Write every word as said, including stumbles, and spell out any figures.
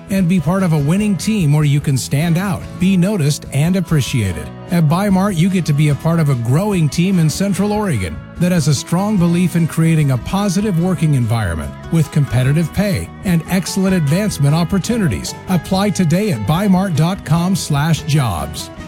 and be part of a winning team where you can stand out, be noticed, and appreciated. At Bi-Mart, you get to be a part of a growing team in Central Oregon that has a strong belief in creating a positive working environment with competitive pay and excellent advancement opportunities. Apply today at bi mart dot com slash jobs.